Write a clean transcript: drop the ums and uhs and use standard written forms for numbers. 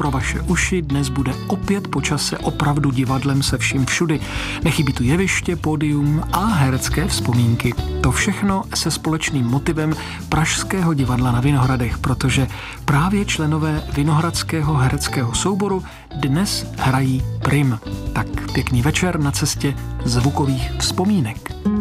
pro vaše uši dnes bude opět po čase opravdu divadlem se vším všudy. Nechybí tu jeviště, pódium a herecké vzpomínky. To všechno se společným motivem Pražského divadla na Vinohradech, protože právě členové Vinohradského hereckého souboru dnes hrají Prim. Tak pěkný večer na cestě zvukových vzpomínek.